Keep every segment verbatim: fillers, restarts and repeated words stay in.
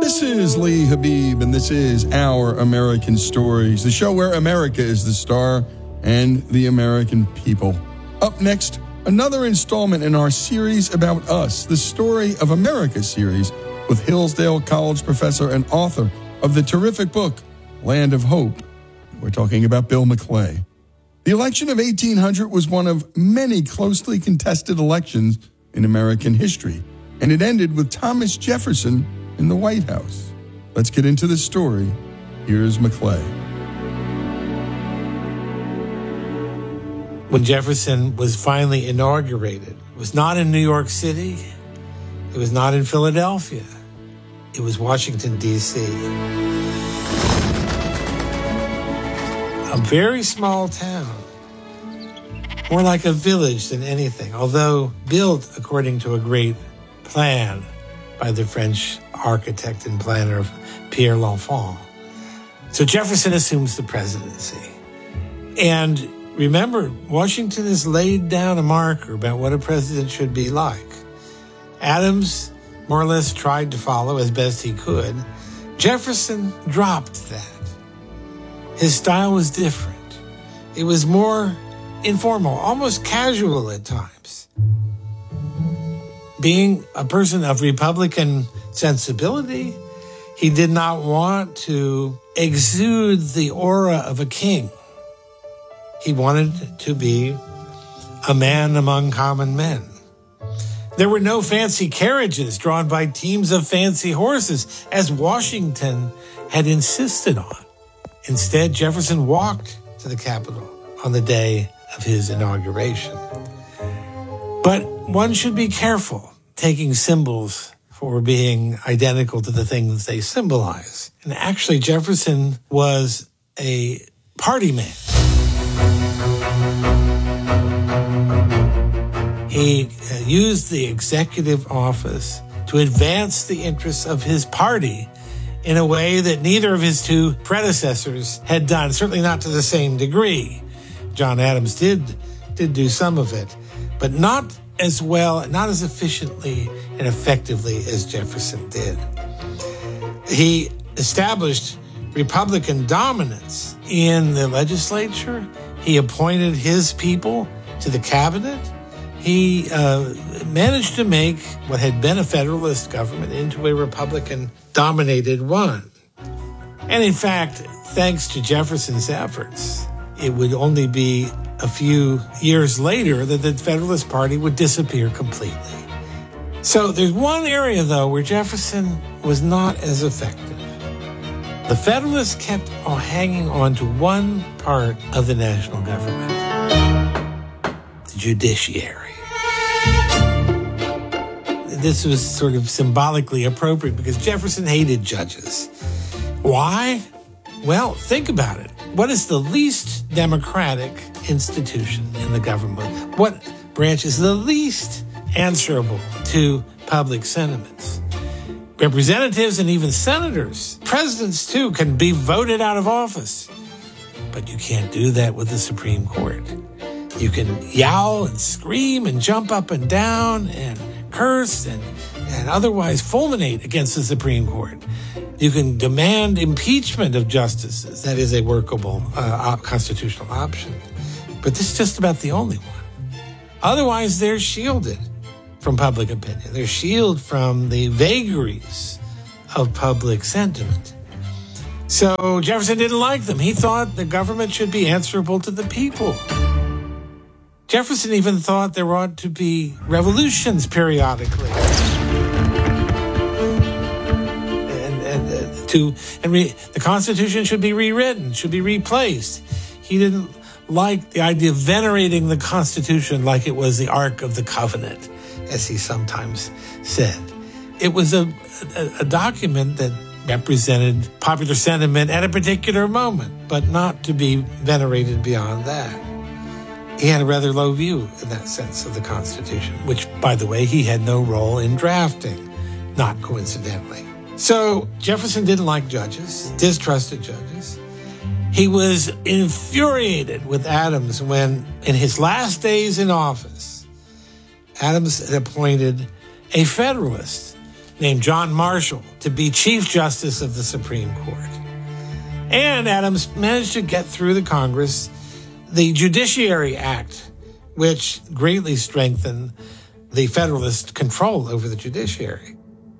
This is Lee Habib, and this is Our American Stories, the show where America is the star and the American people. Up next, another installment in our series about us, the Story of America series, with Hillsdale College professor and author of the terrific book, Land of Hope. We're talking about Bill McClay. The election of eighteen hundred was one of many closely contested elections in American history, and it ended with Thomas Jefferson in the White House. Let's get into the story. Here's McClay. When Jefferson was finally inaugurated, it was not in New York City. It was not in Philadelphia. It was Washington, D C A very small town, more like a village than anything, although built according to a great plan by the French architect and planner Pierre L'Enfant. So Jefferson assumes the presidency. And remember, Washington has laid down a marker about what a president should be like. Adams more or less tried to follow as best he could. Jefferson dropped that. His style was different. It was more informal, almost casual at times. Being a person of Republican sensibility, he did not want to exude the aura of a king. He wanted to be a man among common men. There were no fancy carriages drawn by teams of fancy horses, as Washington had insisted on. Instead, Jefferson walked to the Capitol on the day of his inauguration. But one should be careful taking symbols for being identical to the things they symbolize. And actually, Jefferson was a party man. He used the executive office to advance the interests of his party in a way that neither of his two predecessors had done, certainly not to the same degree. John Adams did, did do some of it, but not as well, not as efficiently and effectively as Jefferson did. He established Republican dominance in the legislature. He appointed his people to the cabinet. He uh, managed to make what had been a Federalist government into a Republican-dominated one. And in fact, thanks to Jefferson's efforts, it would only be a few years later that the Federalist Party would disappear completely. So there's one area, though, where Jefferson was not as effective. The Federalists kept on hanging on to one part of the national government, the judiciary. This was sort of symbolically appropriate because Jefferson hated judges. Why? Well, think about it. What is the least democratic institution in the government? What branch is the least answerable to public sentiments? Representatives and even senators, presidents too, can be voted out of office. But you can't do that with the Supreme Court. You can yowl and scream and jump up and down and curse and, and otherwise fulminate against the Supreme Court. You can demand impeachment of justices. That is a workable uh, constitutional option. But this is just about the only one. Otherwise, they're shielded from public opinion. They're shielded from the vagaries of public sentiment. So Jefferson didn't like them. He thought the government should be answerable to the people. Jefferson even thought there ought to be revolutions periodically. And, and, uh, to, and re, the Constitution should be rewritten, should be replaced. He didn't like the idea of venerating the Constitution like it was the Ark of the Covenant, as he sometimes said. It was a, a, a document that represented popular sentiment at a particular moment, but not to be venerated beyond that. He had a rather low view in that sense of the Constitution, which, by the way, he had no role in drafting, not coincidentally. So Jefferson didn't like judges, distrusted judges. He was infuriated with Adams when, in his last days in office, Adams had appointed a Federalist named John Marshall to be Chief Justice of the Supreme Court. And Adams managed to get through the Congress the Judiciary Act, which greatly strengthened the Federalist control over the judiciary.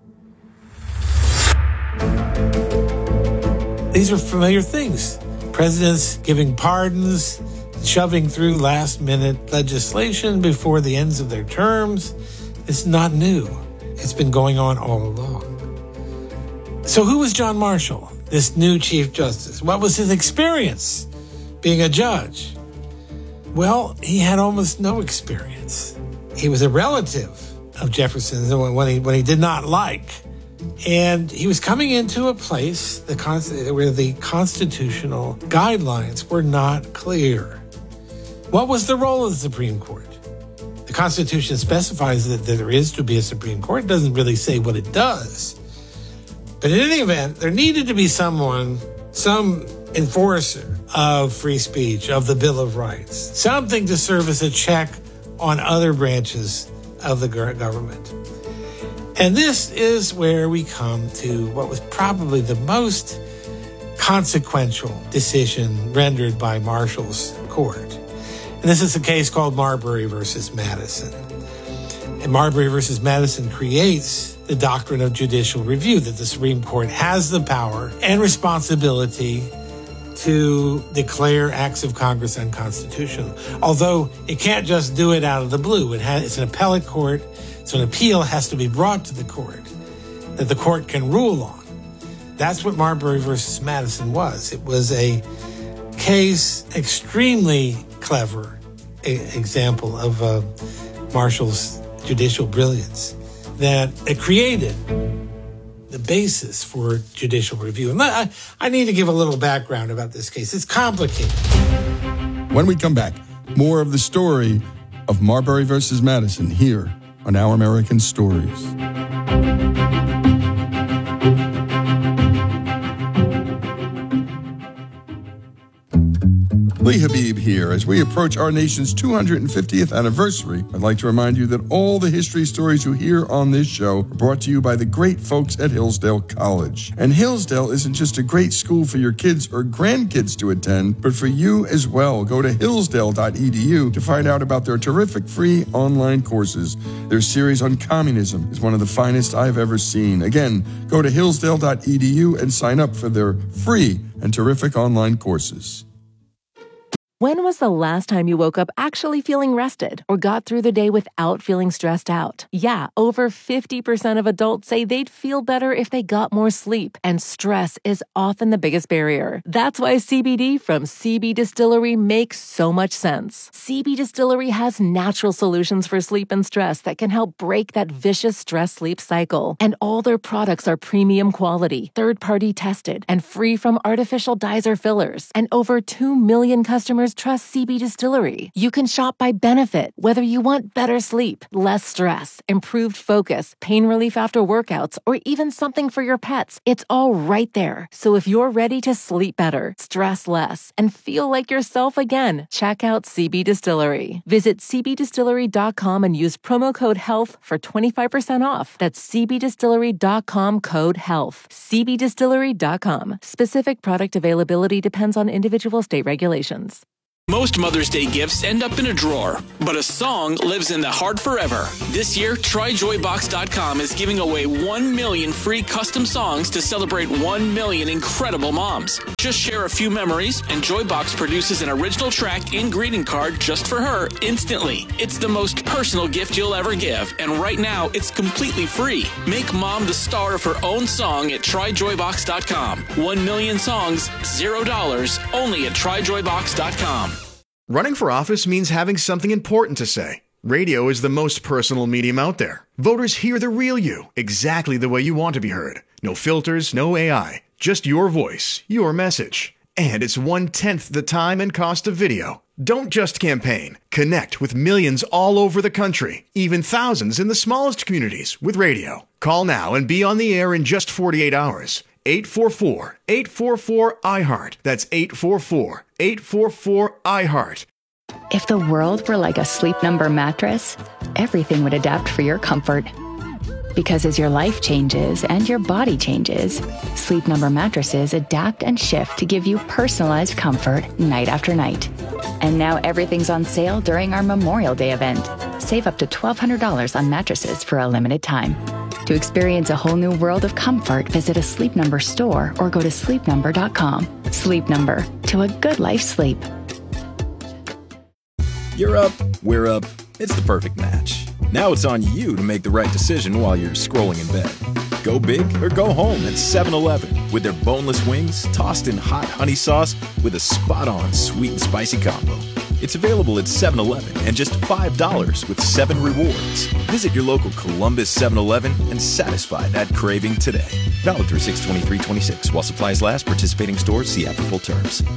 These are familiar things. Presidents giving pardons, shoving through last-minute legislation before the ends of their terms. It's not new. It's been going on all along. So who was John Marshall, this new Chief Justice? What was his experience being a judge? Well, he had almost no experience. He was a relative of Jefferson's when he, when he did not like. And he was coming into a place the where the constitutional guidelines were not clear. What was the role of the Supreme Court? The Constitution specifies that there is to be a Supreme Court. It doesn't really say what it does. But in any event, there needed to be someone, some enforcer of free speech, of the Bill of Rights, something to serve as a check on other branches of the government. And this is where we come to what was probably the most consequential decision rendered by Marshall's court. And this is a case called Marbury versus Madison. And Marbury versus Madison creates the doctrine of judicial review, that the Supreme Court has the power and responsibility to declare acts of Congress unconstitutional. Although it can't just do it out of the blue. It has, it's an appellate court, so an appeal has to be brought to the court that the court can rule on. That's what Marbury versus Madison was. It was a case, extremely clever a- example of uh, Marshall's judicial brilliance, that it created the basis for judicial review. And I, I need to give a little background about this case. It's complicated. When we come back, more of the story of Marbury versus Madison here on Our American Stories. Lee Habib here. As we approach our nation's two hundred fiftieth anniversary, I'd like to remind you that all the history stories you hear on this show are brought to you by the great folks at Hillsdale College. And Hillsdale isn't just a great school for your kids or grandkids to attend, but for you as well. Go to hillsdale dot e d u to find out about their terrific free online courses. Their series on communism is one of the finest I've ever seen. Again, go to hillsdale dot e d u and sign up for their free and terrific online courses. When was the last time you woke up actually feeling rested or got through the day without feeling stressed out? Yeah, over fifty percent of adults say they'd feel better if they got more sleep, and stress is often the biggest barrier. That's why C B D from C B Distillery makes so much sense. C B Distillery has natural solutions for sleep and stress that can help break that vicious stress-sleep cycle. And all their products are premium quality, third-party tested, and free from artificial dyes or fillers. And over two million customers trust C B Distillery. You can shop by benefit, whether you want better sleep, less stress, improved focus, pain relief after workouts, or even something for your pets. It's all right there. So if you're ready to sleep better, stress less, and feel like yourself again, check out C B Distillery. Visit c b distillery dot com and use promo code HEALTH for twenty-five percent off. That's c b distillery dot com code HEALTH. c b distillery dot com. Specific product availability depends on individual state regulations. Most Mother's Day gifts end up in a drawer, but a song lives in the heart forever. This year, try joy box dot com is giving away one million free custom songs to celebrate one million incredible moms. Just share a few memories, and Joybox produces an original track and greeting card just for her instantly. It's the most personal gift you'll ever give, and right now, it's completely free. Make mom the star of her own song at try joy box dot com. One million songs, zero dollars, only at try joy box dot com. Running for office means having something important to say. Radio is the most personal medium out there. Voters hear the real you, exactly the way you want to be heard. No filters, no A I, just your voice, your message. And it's one-tenth the time and cost of video. Don't just campaign. Connect with millions all over the country, even thousands in the smallest communities with radio. Call now and be on the air in just forty-eight hours. eight four four, eight four four, I heart. That's eight four four, eight four four, I heart. If the world were like a Sleep Number mattress, everything would adapt for your comfort. Because as your life changes and your body changes, Sleep Number mattresses adapt and shift to give you personalized comfort night after night. And now everything's on sale during our Memorial Day event. Save up to twelve hundred dollars on mattresses for a limited time. To experience a whole new world of comfort, visit a Sleep Number store or go to sleep number dot com. Sleep Number, to a good life sleep. You're up, we're up. It's the perfect match. Now it's on you to make the right decision while you're scrolling in bed. Go big or go home at seven eleven with their boneless wings tossed in hot honey sauce with a spot-on sweet and spicy combo. It's available at seven eleven and just five dollars with seven rewards. Visit your local Columbus seven eleven and satisfy that craving today. Valid through six twenty-three twenty-six. While supplies last, participating stores see app for full terms.